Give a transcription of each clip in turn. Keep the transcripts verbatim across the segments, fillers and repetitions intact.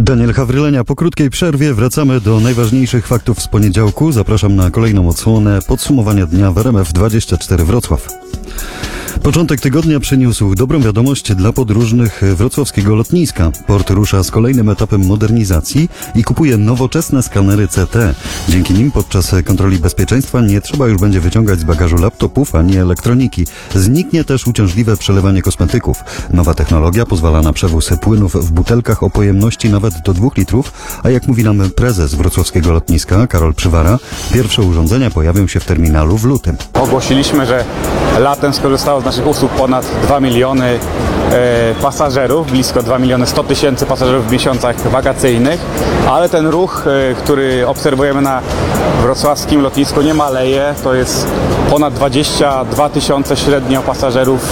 Daniel Hawrylenia. Po krótkiej przerwie wracamy do najważniejszych faktów z poniedziałku. Zapraszam na kolejną odsłonę podsumowania dnia w R M F dwadzieścia cztery Wrocław. Początek tygodnia przyniósł dobrą wiadomość dla podróżnych wrocławskiego lotniska. Port rusza z kolejnym etapem modernizacji i kupuje nowoczesne skanery C T. Dzięki nim podczas kontroli bezpieczeństwa nie trzeba już będzie wyciągać z bagażu laptopów ani elektroniki. Zniknie też uciążliwe przelewanie kosmetyków. Nowa technologia pozwala na przewóz płynów w butelkach o pojemności nawet do dwóch litrów, a jak mówi nam prezes wrocławskiego lotniska Karol Przywara, pierwsze urządzenia pojawią się w terminalu w lutym. Ogłosiliśmy, że latem skorzystało z naszych usług ponad dwa miliony e, pasażerów, blisko dwa miliony sto tysięcy pasażerów w miesiącach wakacyjnych, ale ten ruch, e, który obserwujemy na wrocławskim lotnisku, nie maleje. To jest ponad dwadzieścia dwa tysiące średnio pasażerów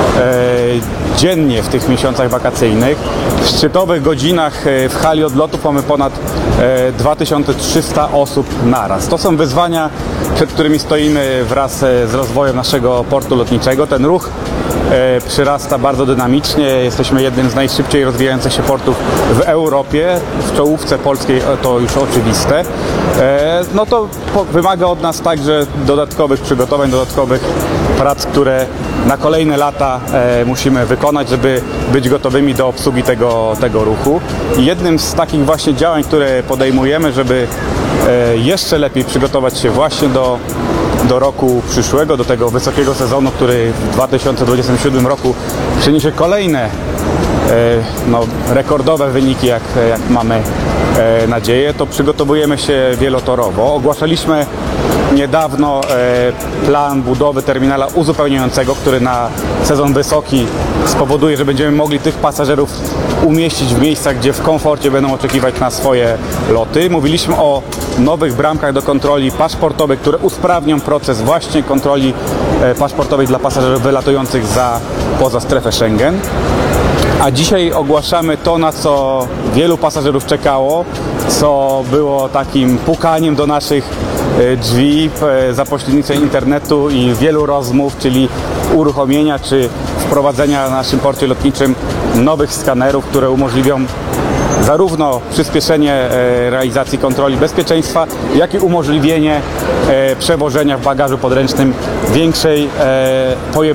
e, dziennie w tych miesiącach wakacyjnych. W szczytowych godzinach e, w hali odlotów mamy ponad e, dwa tysiące trzysta osób naraz. To są wyzwania, przed którymi stoimy wraz z rozwojem naszego portu lotniczego. Ten ruch e, przyrasta bardzo dynamicznie. Jesteśmy jednym z najszybciej rozwijających się portów w Europie. W czołówce polskiej to już oczywiste. E, no to po, wymaga od nas także dodatkowych przygotowań, dodatkowych prac, które na kolejne lata e, musimy wykonać, żeby być gotowymi do obsługi tego, tego ruchu. I jednym z takich właśnie działań, które podejmujemy, żeby e, jeszcze lepiej przygotować się właśnie do do roku przyszłego, do tego wysokiego sezonu, który w dwa tysiące dwudziestym siódmym roku przyniesie kolejne e, no, rekordowe wyniki, jak, jak mamy e, nadzieję, to przygotowujemy się wielotorowo. Ogłaszaliśmy niedawno e, plan budowy terminala uzupełniającego, który na sezon wysoki spowoduje, że będziemy mogli tych pasażerów umieścić w miejscach, gdzie w komforcie będą oczekiwać na swoje loty. Mówiliśmy o nowych bramkach do kontroli paszportowej, które usprawnią proces właśnie kontroli e, paszportowej dla pasażerów wylatujących za poza strefę Schengen. A dzisiaj ogłaszamy to, na co wielu pasażerów czekało, co było takim pukaniem do naszych drzwi za pośrednictwem internetu i wielu rozmów, czyli uruchomienia czy wprowadzenia na naszym porcie lotniczym nowych skanerów, które umożliwią zarówno przyspieszenie realizacji kontroli bezpieczeństwa, jak i umożliwienie przewożenia w bagażu podręcznym większej pojemności